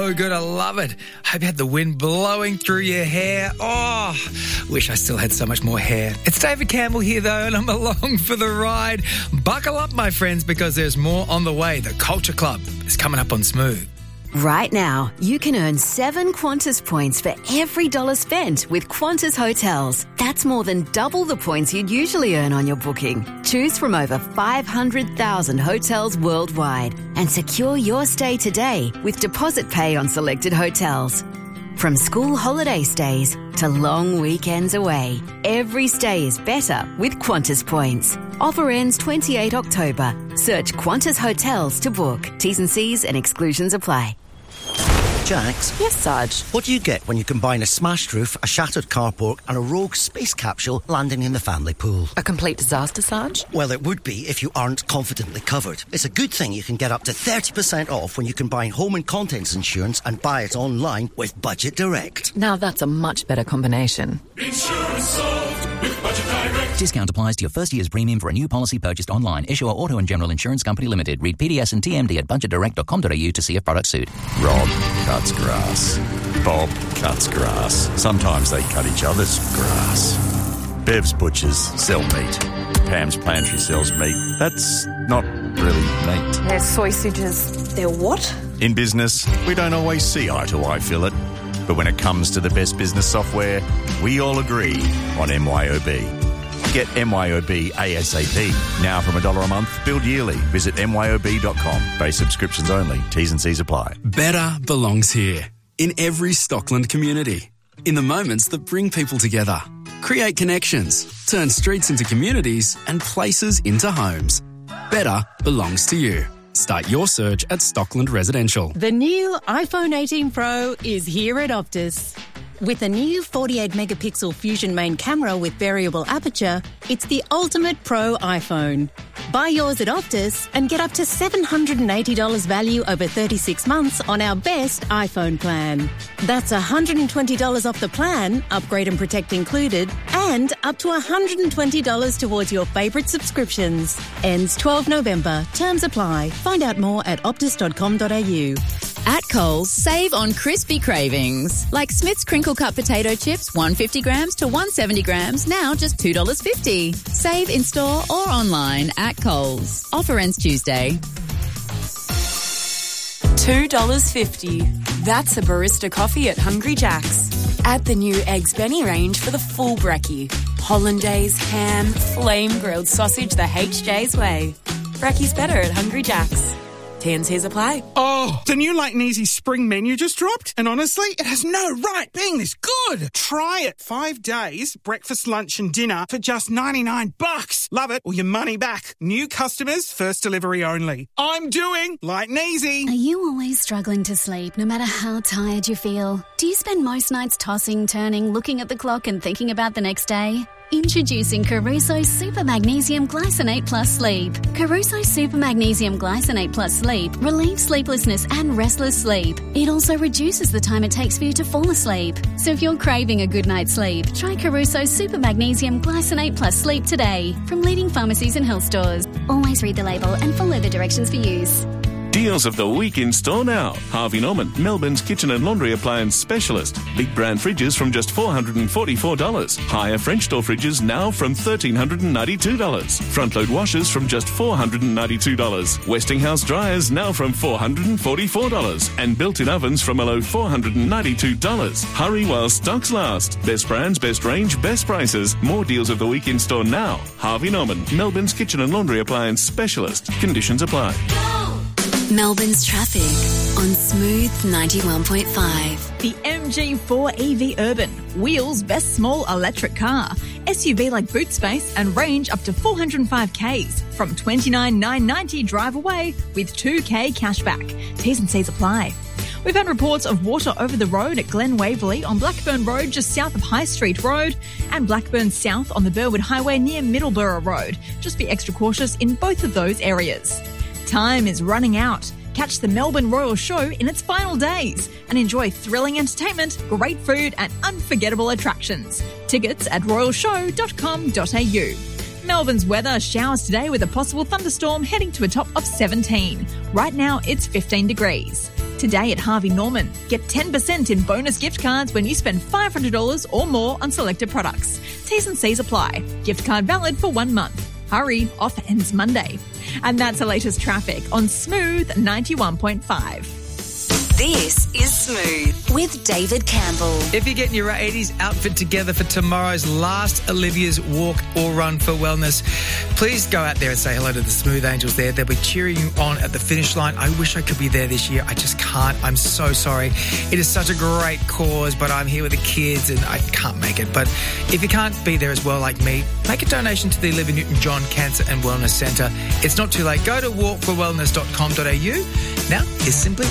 so good. I love it. Hope you had the wind blowing through your hair. Oh, wish I still had so much more hair. It's David Campbell here, though, and I'm along for the ride. Buckle up, my friends, because there's more on the way. The Culture Club is coming up on Smooth. Right now, you can earn 7 Qantas points for every $1 spent with Qantas Hotels. That's more than double the points you'd usually earn on your booking. Choose from over 500,000 hotels worldwide and secure your stay today with deposit pay on selected hotels. From school holiday stays to long weekends away, every stay is better with Qantas points. Offer ends 28 October. Search Qantas Hotels to book. T's and C's and exclusions apply. Jax? Yes, Sarge? What do you get when you combine a smashed roof, a shattered carport and a rogue space capsule landing in the family pool? A complete disaster, Sarge? Well, it would be if you aren't confidently covered. It's a good thing you can get up to 30% off when you combine home and contents insurance and buy it online with Budget Direct. Now that's a much better combination. Insurance solved with Budget Direct. Discount applies to your first year's premium for a new policy purchased online. Issuer Auto and General Insurance Company Limited. Read PDS and TMD at budgetdirect.com.au to see if products suit. Rob cuts grass. Bob cuts grass. Sometimes they cut each other's grass. Bev's butchers sell meat. Pam's pantry sells meat. That's not really meat. They're sausages. They're what? In business, we don't always see eye to eye, Philip. But when it comes to the best business software, we all agree on MYOB. Get MYOB ASAP. Now from $1 a month, billed yearly. Visit MYOB.com. Base subscriptions only. T's and C's apply. Better belongs here. In every Stockland community. In the moments that bring people together. Create connections. Turn streets into communities and places into homes. Better belongs to you. Start your search at Stockland Residential. The new iPhone 18 Pro is here at Optus. With a new 48-megapixel Fusion main camera with variable aperture, it's the ultimate pro iPhone. Buy yours at Optus and get up to $780 value over 36 months on our best iPhone plan. That's $120 off the plan, upgrade and protect included, and up to $120 towards your favourite subscriptions. Ends 12 November. Terms apply. Find out more at optus.com.au. At Coles, save on crispy cravings. Like Smith's Crinkle Cut Potato Chips, 150 grams to 170 grams, now just $2.50. Save in store or online at Coles. Offer ends Tuesday. $2.50. That's a barista coffee at Hungry Jack's. Add the new Eggs Benny range for the full brekkie. Hollandaise, ham, flame-grilled sausage the HJ's way. Brekkie's better at Hungry Jack's. T&Cs apply. Oh, the new Light and Easy spring menu just dropped, and honestly, it has no right being this good. Try it. 5 days, breakfast, lunch and dinner for just $99. Love it or your money back. New customers, first delivery only. I'm doing Light and Easy. Are you always struggling to sleep no matter how tired you feel? Do you spend most nights tossing, turning, looking at the clock and thinking about the next day? Introducing Caruso Super Magnesium Glycinate Plus Sleep. Caruso Super Magnesium Glycinate Plus Sleep relieves sleeplessness and restless sleep. It also reduces the time it takes for you to fall asleep. So if you're craving a good night's sleep, try Caruso Super Magnesium Glycinate Plus Sleep today from leading pharmacies and health stores. Always read the label and follow the directions for use. Deals of the week in store now. Harvey Norman, Melbourne's kitchen and laundry appliance specialist. Big brand fridges from just $444. Higher French door fridges now from $1,392. Front load washers from just $492. Westinghouse dryers now from $444. And built-in ovens from a low $492. Hurry while stocks last. Best brands, best range, best prices. More deals of the week in store now. Harvey Norman, Melbourne's kitchen and laundry appliance specialist. Conditions apply. Melbourne's traffic on Smooth 91.5. The MG4 EV Urban. Wheels best small electric car. SUV like boot space and range up to 405 Ks. From $29,990 drive away with 2K cashback. T's and C's apply. We've had reports of water over the road at Glen Waverley on Blackburn Road just south of High Street Road and Blackburn South on the Burwood Highway near Middleborough Road. Just be extra cautious in both of those areas. Time is running out. Catch the Melbourne Royal Show in its final days and enjoy thrilling entertainment, great food and unforgettable attractions. Tickets at royalshow.com.au. Melbourne's weather, showers today with a possible thunderstorm heading to a top of 17. Right now it's 15 degrees. today at Harvey Norman. Get 10% in bonus gift cards when you spend $500 or more on selected products. T's and C's apply. Gift card valid for 1 month. Hurry, offer ends Monday. And that's the latest traffic on Smooth 91.5. This is Smooth with David Campbell. If you're getting your 80s outfit together for tomorrow's last Olivia's Walk or Run for Wellness, please go out there and say hello to the Smooth Angels there. They'll be cheering you on at the finish line. I wish I could be there this year. I just can't. I'm so sorry. It is such a great cause, but I'm here with the kids and I can't make it. But if you can't be there as well like me, make a donation to the Olivia Newton-John Cancer and Wellness Centre. It's not too late. Go to walkforwellness.com.au. Now, here's Simply